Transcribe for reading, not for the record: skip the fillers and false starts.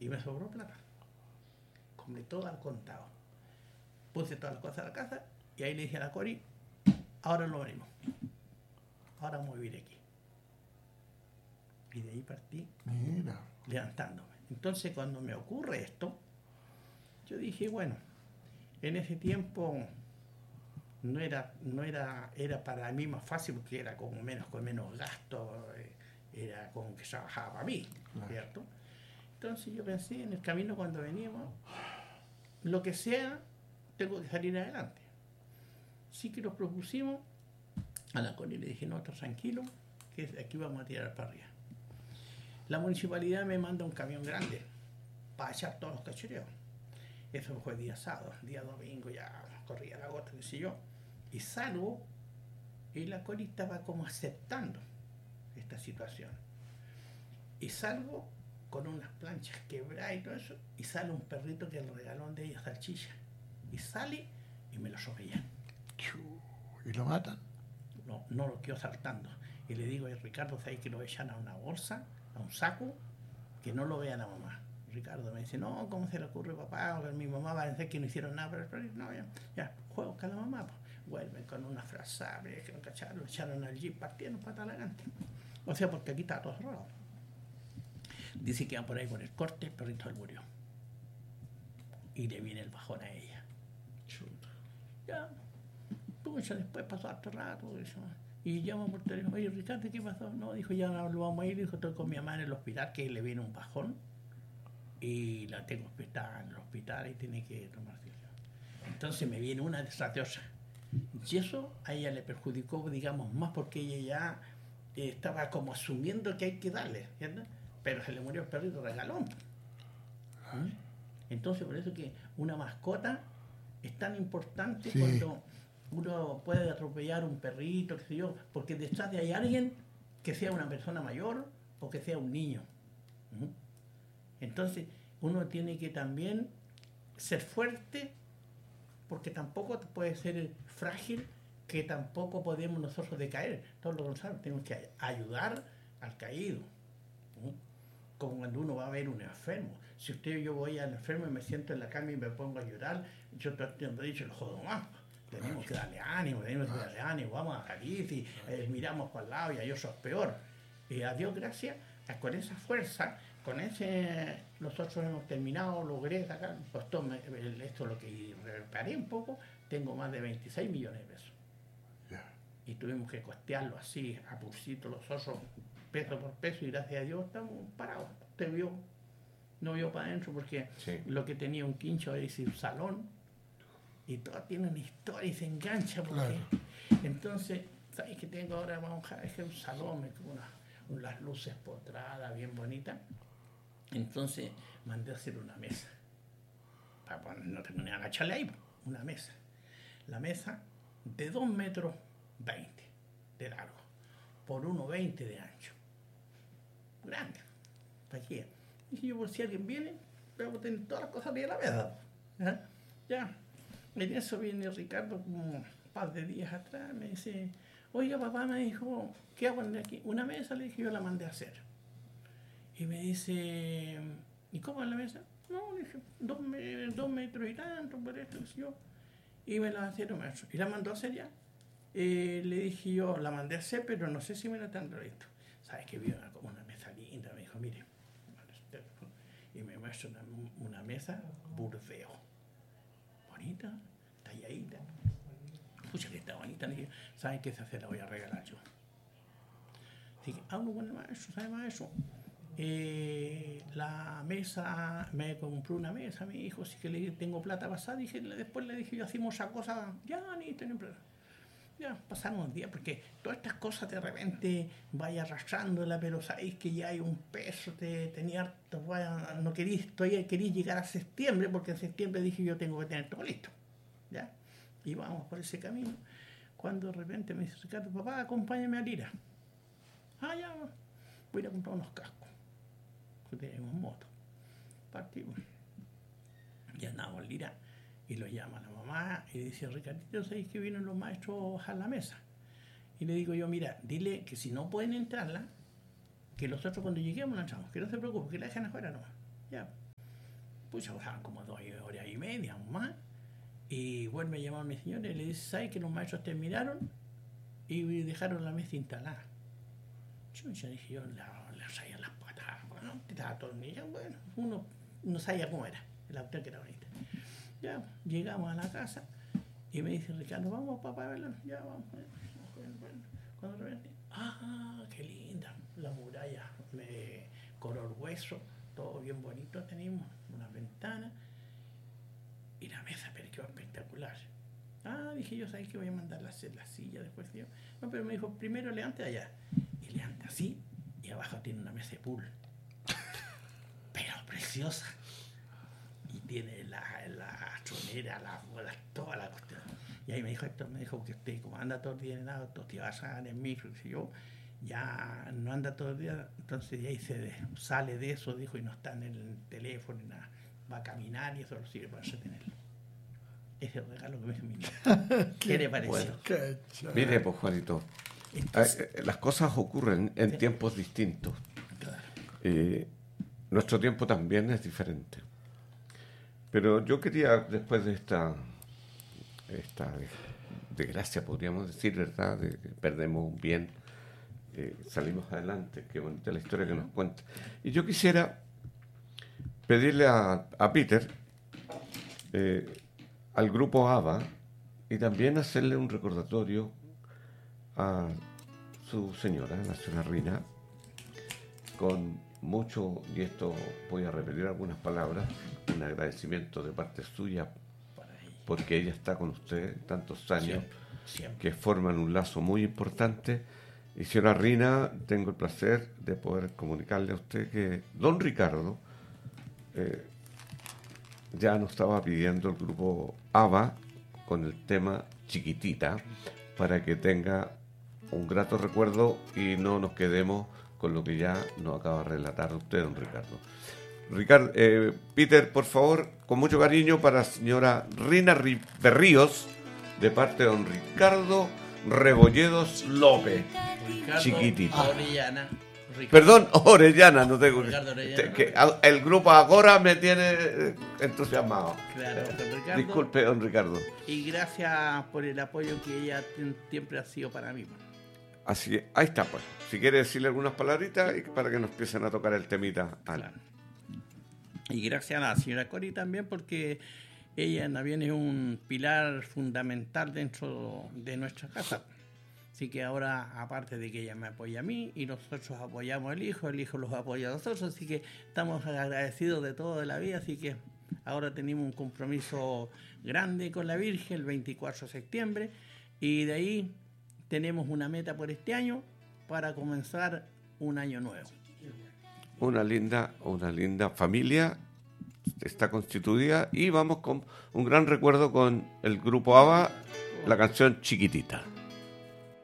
Y me sobró plata. Compré todo al contado. Puse todas las cosas a la casa y ahí le dije a la Cori, ahora lo venimos. Ahora vamos a vivir aquí. Y de ahí partí. Mira. Levantándome. Entonces cuando me ocurre esto, yo dije, bueno, en ese tiempo era para mí más fácil porque era con menos gasto, era como que trabajaba para mí, ¿cierto? Entonces yo pensé en el camino cuando veníamos, lo que sea, tengo que salir adelante. Sí que nos propusimos, a la Connie le dije, no, está tranquilo, que aquí vamos a tirar para arriba. La municipalidad me manda un camión grande para echar todos los cachureos. Eso fue día sábado, día domingo ya corría la gota, qué sé yo. Y salgo y la Connie estaba como aceptando esta situación. Y salgo con unas planchas quebradas y todo eso, y sale un perrito que es el regalón de ella, salchicha. Y sale y me lo atropellan. ¿Y lo matan? No lo quedo saltando. Y le digo a Ricardo, ¿sabes que lo echan a una bolsa, a un saco, que no lo vea la mamá? Ricardo me dice, no, ¿cómo se le ocurre, papá? O mi mamá va a decir que no hicieron nada, pero no, ya, juego con la mamá, pues. Vuelven con una frazable, que no cacharon, lo echaron al jeep, partieron para Talagante. O sea, porque aquí está todo cerrado. Dice que va por ahí con el corte, el perrito él murió. Y le viene el bajón a ella. Ya, pucha, después pasó harto rato, eso. Y llamo por teléfono, oye, Ricardo, ¿qué pasó? No, dijo, ya lo vamos a ir, dijo, estoy con mi mamá en el hospital, que le viene un bajón. Y la tengo hospedada en el hospital y tiene que tomar decisión. Entonces me viene una detrás de otra. Y eso a ella le perjudicó, digamos, más porque ella ya estaba como asumiendo que hay que darle, ¿entiendes? Pero se le murió el perrito regalón. Entonces por eso que una mascota es tan importante cuando uno puede atropellar un perrito, qué sé yo, porque detrás de hay alguien que sea una persona mayor o que sea un niño. Entonces uno tiene que también ser fuerte, porque tampoco puede ser frágil, que tampoco podemos nosotros decaer. Todo lo contrario, tenemos que ayudar al caído. Como cuando uno va a ver un enfermo. Si yo voy al enfermo y me siento en la cama y me pongo a llorar, yo te he dicho, lo jodo más. Tenemos que darle ánimo, vamos a salir y miramos para el lado y a ellos es peor. Y a Dios gracias, con esa fuerza, con ese, nosotros hemos terminado, logré sacar, costó esto lo que reparé un poco, tengo más de 26 millones de pesos. Y tuvimos que costearlo así, a pulsito, los otros, peso por peso, y gracias a Dios estamos parados. Usted vio, no vio para adentro, porque lo que tenía un quincho es un salón, y todo tiene una historia y se engancha, porque entonces, ¿sabes qué tengo ahora? Vamos a dejar un salón con unas luces potradas, bien bonitas. Entonces mandé a hacer una mesa, para poner, no tengo ni agacharle ahí, una mesa. La mesa de 2,20 metros de largo, por 1,20 de ancho. Grande. ¿Para qué? Dije yo, por si alguien viene, voy a tener todas las cosas bien a la mesa. Ya. En eso viene Ricardo como un par de días atrás, me dice, oiga, papá, me dijo, ¿qué hago aquí? Una mesa, le dije, yo la mandé a hacer. Y me dice, ¿y cómo es la mesa? No, le dije, 2 metros y tanto, por esto, yo. Y me la hicieron maestro. ¿Y la mandó a hacer ya? Le dije yo, la mandé a hacer, pero no sé si me la tendrá listo. ¿Sabes que vio una mesa linda? Me dijo, mire. Y me muestra una mesa burdeo. Bonita, talladita. Pucha, que está bonita. Le dije, ¿saben qué se la voy a regalar yo? Así que hablo con el maestro, ¿sabe maestro? La mesa, me compró una mesa, mi hijo, sí que le tengo plata pasada, después le dije, yo hacemos esa cosa, ya ni tengo plata. Ya pasamos un día, porque todas estas cosas de repente vaya arrastrándola, pero sabéis que ya hay un peso, tenía harto, no queréis llegar a septiembre, porque en septiembre dije yo tengo que tener todo listo. ¿Ya? Y vamos por ese camino, cuando de repente me dice Ricardo, papá, acompáñame a Lira. Ya, voy a ir a comprar unos cascos, que tenemos moto. Partimos. Ya andamos en Lira. Y lo llama la mamá y dice, Ricardito, ¿sabéis que vienen los maestros a la mesa? Y le digo yo, mira, dile que si no pueden entrarla, que nosotros cuando lleguemos la entramos, que no se preocupe, que la dejen afuera nomás. Ya. pucha, pasaban como 2 horas y media o más. Y vuelve a llamar a mi señora y le dice, ¿sabes que los maestros terminaron? Y dejaron la mesa instalada. Yo dije, yo le traía las patas, bueno, estaba atornillado, bueno, uno no sabía cómo era, el autor que era bonita. Ya, llegamos a la casa y me dice Ricardo, vamos papá, ya vamos. Bueno, cuando de repente, qué linda, la muralla de color hueso, todo bien bonito tenemos, unas ventanas y la mesa pero quedó espectacular. Dije yo, ¿sabes qué? Voy a mandar a hacer la silla después. Tío. No, pero me dijo, primero levante allá. Y levanta así, y abajo tiene una mesa de pool. Pero preciosa. Y tiene la tronera, las bolas, toda la cuestión. Y ahí me dijo Héctor, que usted como anda todo el día en el auto, te vas a en el micro, y yo ya no anda todo el día, entonces ya ahí se sale de eso, dijo, y no está en el teléfono, ni nada. Va a caminar y eso lo sirve para entretenerlo. Ese regalo que me hizo mi niña. ¿Qué le pareció? Bueno, mire, pues Juanito, entonces, las cosas ocurren en tiempos distintos. Claro. Nuestro tiempo también es diferente. Pero yo quería, después de esta desgracia, podríamos decir, ¿verdad? De que perdemos un bien, salimos adelante, qué bonita la historia que nos cuenta. Y yo quisiera pedirle a Peter, al grupo ABBA, y también hacerle un recordatorio a su señora, la señora Rina, con mucho, y esto voy a repetir algunas palabras, un agradecimiento de parte suya, porque ella está con usted tantos años, Siempre. que forman un lazo muy importante. Y señora Rina, tengo el placer de poder comunicarle a usted que don Ricardo ya nos estaba pidiendo el grupo ABBA con el tema Chiquitita, para que tenga un grato recuerdo y no nos quedemos con lo que ya nos acaba de relatar usted, don Ricardo. Peter, por favor, con mucho cariño para la señora Rina Berríos, de parte de don Ricardo Rebolledos López. Ricardo Chiquitita. Orellana. Perdón, Orellana, no tengo Ricardo Orellana. que el grupo Agora me tiene entusiasmado. Claro, don Ricardo. Disculpe, don Ricardo. Y gracias por el apoyo que ella siempre ha sido para mí. Así que ahí está, pues. Si quiere decirle algunas palabritas y para que nos empiecen a tocar el temita. Claro. Y gracias a la señora Cori también, porque ella también es un pilar fundamental dentro de nuestra casa. Así que ahora, aparte de que ella me apoya a mí y nosotros apoyamos al hijo, el hijo los apoya a nosotros, así que estamos agradecidos de todo de la vida, así que ahora tenemos un compromiso grande con la Virgen el 24 de septiembre y de ahí tenemos una meta por este año para comenzar un año nuevo. Una linda familia está constituida y vamos con un gran recuerdo con el grupo ABBA, la canción Chiquitita.